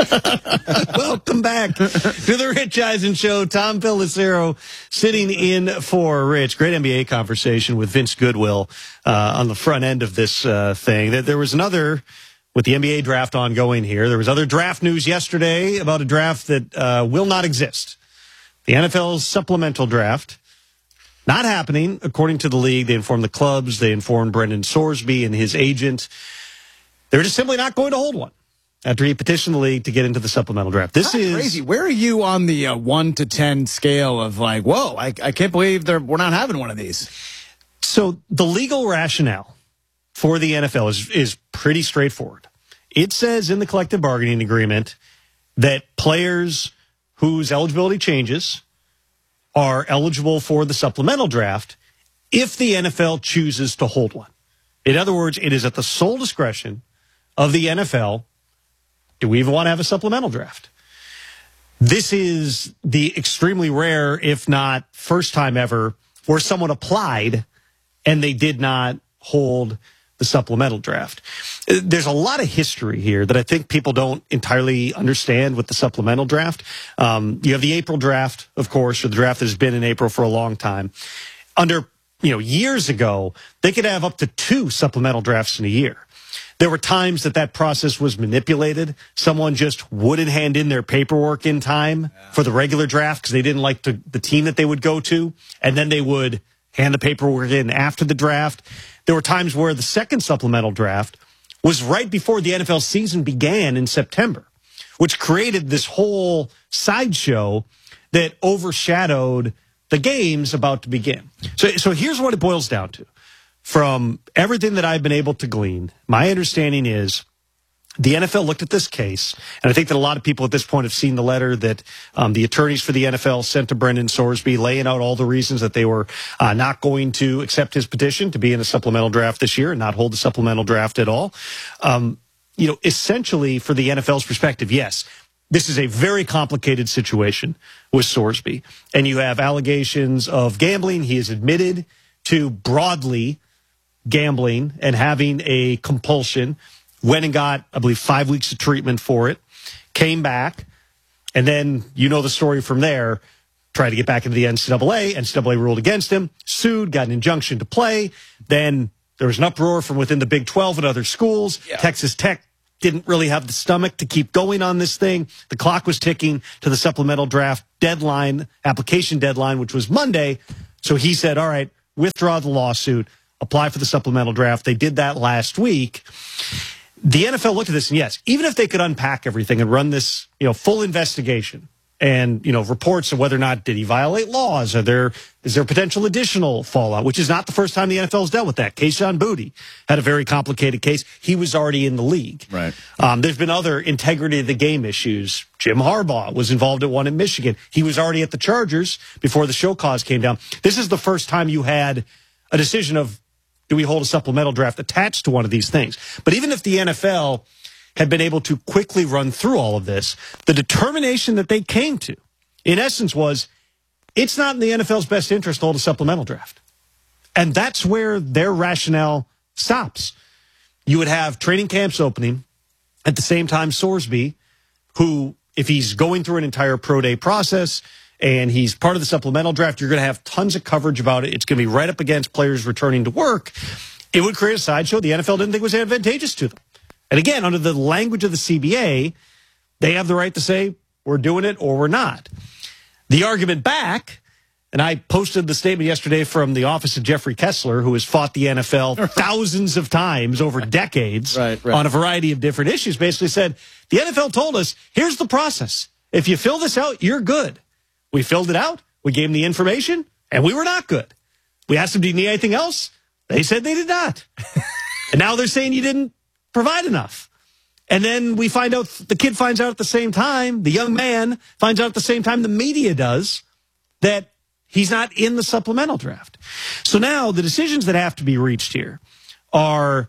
Welcome back to the Rich Eisen Show. Tom Pelissero sitting in for Rich. Great NBA conversation with Vince Goodwill on the front end of this thing. There was another, with the NBA draft ongoing here, there was other draft news yesterday about a draft that will not exist. The NFL's supplemental draft. Not happening, according to the league. They informed the clubs. They informed Brendan Sorsby and his agent. They're just simply not going to hold one after he petitioned the league to get into the supplemental draft. This is crazy. Where are you on the 1 to 10 scale of like, whoa, I can't believe we're not having one of these? So the legal rationale for the NFL is pretty straightforward. It says in the collective bargaining agreement that players whose eligibility changes are eligible for the supplemental draft if the NFL chooses to hold one. In other words, it is at the sole discretion of the NFL. Do we even want to have a supplemental draft? This is the extremely rare, if not first time ever, where someone applied and they did not hold the supplemental draft. There's a lot of history here that I think people don't entirely understand with the supplemental draft. You have the April draft, of course, or the draft that has been in April for a long time. Under, years ago, they could have up to 2 supplemental drafts in a year. There were times that process was manipulated. Someone just wouldn't hand in their paperwork in time for the regular draft because they didn't like the team that they would go to, and then they would hand the paperwork in after the draft. There were times where the second supplemental draft was right before the NFL season began in September, which created this whole sideshow that overshadowed the games about to begin. So here's what it boils down to. From everything that I've been able to glean, my understanding is the NFL looked at this case, and I think that a lot of people at this point have seen the letter that the attorneys for the NFL sent to Brendan Sorsby, laying out all the reasons that they were not going to accept his petition to be in a supplemental draft this year and not hold the supplemental draft at all. Essentially, for the NFL's perspective, yes, this is a very complicated situation with Sorsby, and you have allegations of gambling. He is admitted to broadly gambling and having a compulsion. Went and got, I believe, 5 weeks of treatment for it, came back, and then the story from there, tried to get back into the NCAA. NCAA ruled against him, sued, got an injunction to play. Then there was an uproar from within the Big 12 and other schools. Yeah. Texas Tech didn't really have the stomach to keep going on this thing. The clock was ticking to the supplemental draft application deadline, which was Monday. So he said, all right, withdraw the lawsuit, apply for the supplemental draft. They did that last week. The NFL looked at this, and yes, even if they could unpack everything and run this, full investigation and, reports of whether or not did he violate laws, is there potential additional fallout, which is not the first time the NFL has dealt with that. Kayshon Boutte had a very complicated case. He was already in the league. Right. There's been other integrity of the game issues. Jim Harbaugh was involved at one in Michigan. He was already at the Chargers before the show cause came down. This is the first time you had a decision of, do we hold a supplemental draft attached to one of these things? But even if the NFL had been able to quickly run through all of this, the determination that they came to, in essence, was it's not in the NFL's best interest to hold a supplemental draft. And that's where their rationale stops. You would have training camps opening at the same time Sorsby, who, if he's going through an entire pro day process and he's part of the supplemental draft, you're going to have tons of coverage about it. It's going to be right up against players returning to work. It would create a sideshow the NFL didn't think was advantageous to them. And again, under the language of the CBA, they have the right to say, we're doing it or we're not. The argument back, and I posted the statement yesterday from the office of Jeffrey Kessler, who has fought the NFL thousands of times over decades on a variety of different issues, basically said, the NFL told us, here's the process. If you fill this out, you're good. We filled it out. We gave them the information, and we were not good. We asked them, do you need anything else? They said they did not. And now they're saying you didn't provide enough. And then we find out, the kid finds out at the same time, the young man finds out at the same time the media does, that he's not in the supplemental draft. So now the decisions that have to be reached here are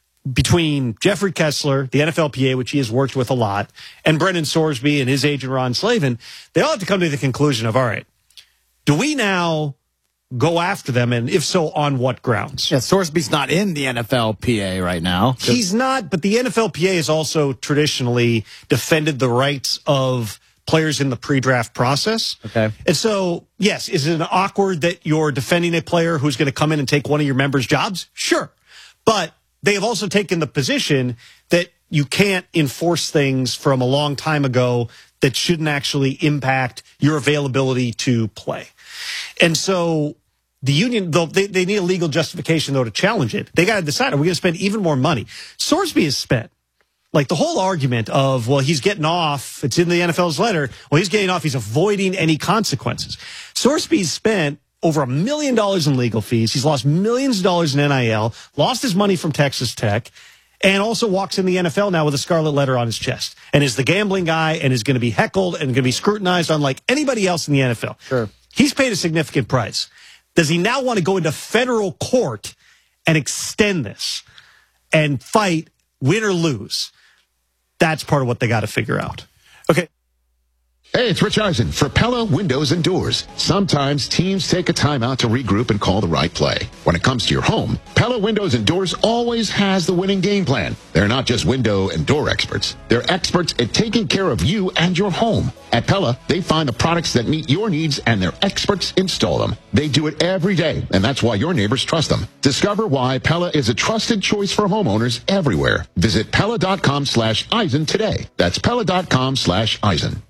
between Jeffrey Kessler, the NFLPA, which he has worked with a lot, and Brendan Sorsby and his agent Ron Slavin. They all have to come to the conclusion of, all right, do we now go after them, and if so, on what grounds? Yeah, Sorsby's not in the NFLPA right now. He's not, but the NFLPA has also traditionally defended the rights of players in the pre-draft process. Okay. And so, yes, is it awkward that you're defending a player who's going to come in and take one of your members' jobs? Sure. But they have also taken the position that you can't enforce things from a long time ago that shouldn't actually impact your availability to play. And so the union, though, they need a legal justification, though, to challenge it. They got to decide, are we going to spend even more money? Sorsby has spent, like, the whole argument of, well, he's getting off, it's in the NFL's letter, well, he's getting off, he's avoiding any consequences. Sorsby's spent over $1 million in legal fees. He's lost millions of dollars in NIL, lost his money from Texas Tech, and also walks in the NFL now with a scarlet letter on his chest, and is the gambling guy, and is going to be heckled and going to be scrutinized unlike anybody else in the NFL. Sure. He's paid a significant price. Does he now want to go into federal court and extend this and fight, win or lose? That's part of what they got to figure out. Okay. Hey, it's Rich Eisen for Pella Windows and Doors. Sometimes teams take a timeout to regroup and call the right play. When it comes to your home, Pella Windows and Doors always has the winning game plan. They're not just window and door experts. They're experts at taking care of you and your home. At Pella, they find the products that meet your needs and their experts install them. They do it every day, and that's why your neighbors trust them. Discover why Pella is a trusted choice for homeowners everywhere. Visit Pella.com/Eisen today. That's Pella.com/Eisen.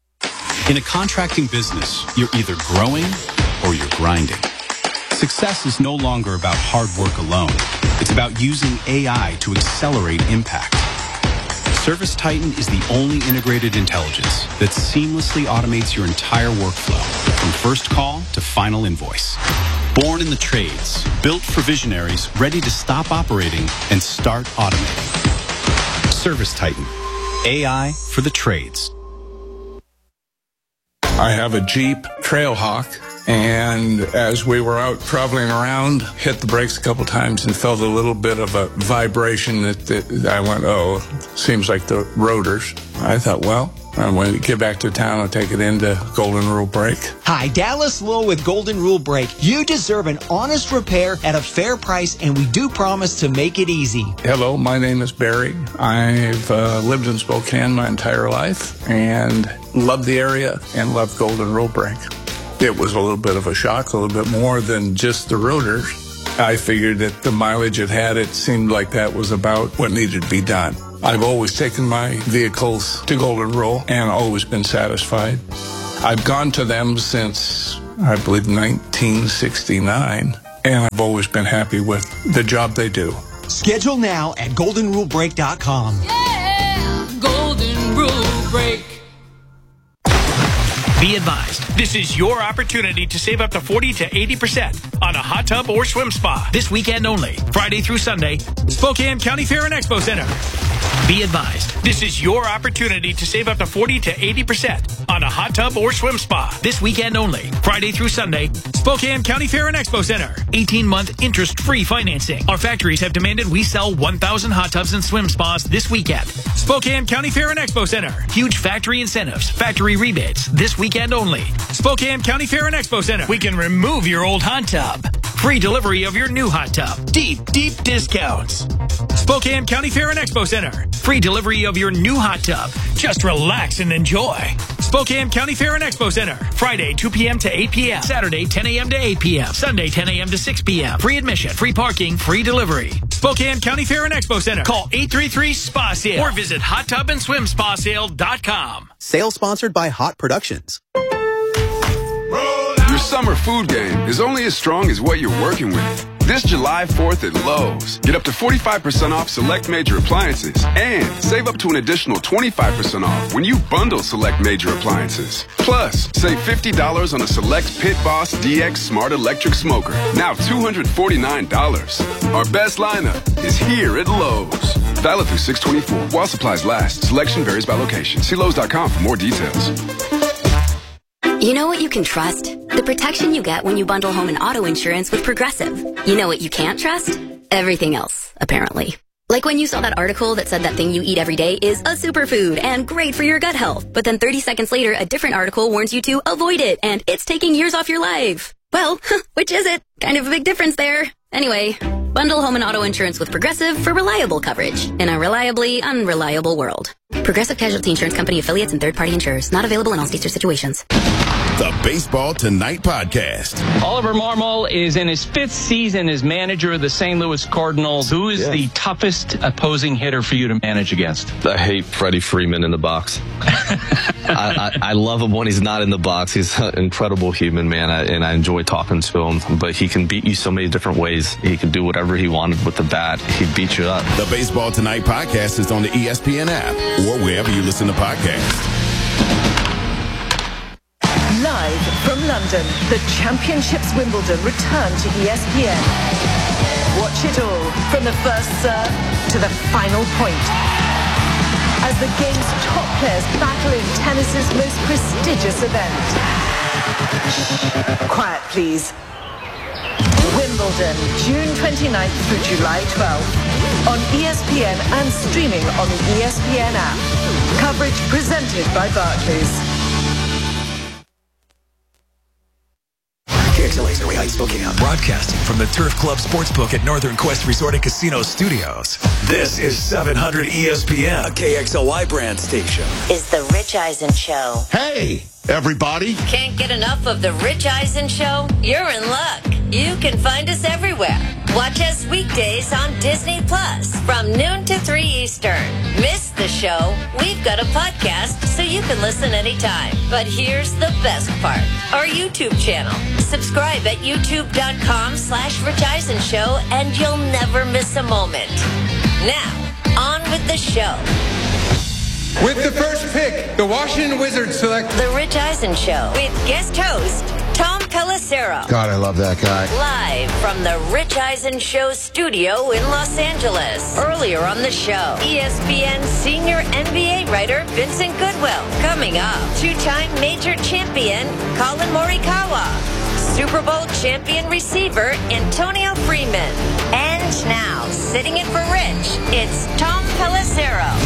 In a contracting business, you're either growing or you're grinding. Success is no longer about hard work alone. It's about using AI to accelerate impact. ServiceTitan is the only integrated intelligence that seamlessly automates your entire workflow, from first call to final invoice. Born in the trades, built for visionaries ready to stop operating and start automating. ServiceTitan, AI for the trades. I have a Jeep Trailhawk, and as we were out traveling around, hit the brakes a couple times and felt a little bit of a vibration that I went, oh, seems like the rotors. I thought, well, I'm going to get back to town and take it into Golden Rule Brake. Hi, Dallas Lowe with Golden Rule Brake. You deserve an honest repair at a fair price, and we do promise to make it easy. Hello, my name is Barry. I've lived in Spokane my entire life and loved the area and loved Golden Rule Brake. It was a little bit of a shock, a little bit more than just the rotors. I figured that the mileage it had, it seemed like that was about what needed to be done. I've always taken my vehicles to Golden Rule and always been satisfied. I've gone to them since, I believe, 1969, and I've always been happy with the job they do. Schedule now at goldenrulebrake.com. Yeah, Golden Rule Brake. Be advised, this is your opportunity to save up to 40 to 80% on a hot tub or swim spa this weekend only, Friday through Sunday, Spokane County Fair and Expo Center. Be advised, this is your opportunity to save up to 40 to 80% on a hot tub or swim spa this weekend only, Friday through Sunday, Spokane County Fair and Expo Center. 18-month interest-free financing. Our factories have demanded we sell 1,000 hot tubs and swim spas this weekend. Spokane County Fair and Expo Center. Huge factory incentives, factory rebates this weekend only. Spokane County Fair and Expo Center. We can remove your old hot tub. Free delivery of your new hot tub. Deep discounts. Spokane County Fair and Expo Center. Free delivery of your new hot tub. Just relax and enjoy. Spokane County Fair and Expo Center. Friday, 2 p.m. to 8 p.m. Saturday, 10 a.m. to 8 p.m. Sunday, 10 a.m. to 6 p.m. Free admission, free parking, free delivery. Spokane County Fair and Expo Center. Call 833-SPA-SALE or visit hottubandSwimSpaSale.com. Sale sponsored by Hot Productions. Your summer food game is only as strong as what you're working with. This July 4th at Lowe's, get up to 45% off select major appliances and save up to an additional 25% off when you bundle select major appliances. Plus, save $50 on a select Pit Boss DX Smart Electric Smoker, now $249. Our best lineup is here at Lowe's. Valid through 6/24 while supplies last. Selection varies by location. See Lowe's.com for more details. You know what you can trust? The protection you get when you bundle home and auto insurance with Progressive. You know what you can't trust? Everything else, apparently. Like when you saw that article that said that thing you eat every day is a superfood and great for your gut health. But then 30 seconds later, a different article warns you to avoid it and it's taking years off your life. Well, which is it? Kind of a big difference there. Anyway, bundle home and auto insurance with Progressive for reliable coverage in a reliably unreliable world. Progressive Casualty Insurance Company affiliates and third-party insurers. Not available in all states or situations. The Baseball Tonight podcast. Oliver Marmol is in his 5th season as manager of the St. Louis Cardinals. Who is the toughest opposing hitter for you to manage against? I hate Freddie Freeman in the box. I love him when he's not in the box. He's an incredible human, man, and I enjoy talking to him. But he can beat you so many different ways. He can do whatever he wanted with the bat. He'd beat you up. The Baseball Tonight podcast is on the ESPN app or wherever you listen to podcasts. Live from London, the Championships Wimbledon return to ESPN. Watch it all from the first serve to the final point. As the game's top players battle in tennis's most prestigious event. Quiet, please. Wimbledon, June 29th through July 12th. On ESPN and streaming on the ESPN app. Coverage presented by Barclays. KXLA's Early Heights, Spokane. Broadcasting from the Turf Club Sportsbook at Northern Quest Resort and Casino Studios. This is 700 ESPN, a KXLY brand station. Is the Rich Eisen Show. Hey, everybody. Can't get enough of the Rich Eisen Show? You're in luck. You can find us everywhere. Watch us weekdays on Disney Plus from noon to 3 Eastern. Miss the show? We've got a podcast so you can listen anytime. But here's the best part. Our YouTube channel. Subscribe at youtube.com/Rich Eisen Show and you'll never miss a moment. Now, on with the show. With the first pick, the Washington Wizards select The Rich Eisen Show with guest host Tom Pelissero. God, I love that guy. Live from the Rich Eisen Show studio in Los Angeles. Earlier on the show, ESPN senior NBA writer Vincent Goodwill. Coming up, two-time major champion Colin Morikawa. Super Bowl champion receiver Antonio Freeman. And now, sitting in for Rich, it's Tom Pelissero.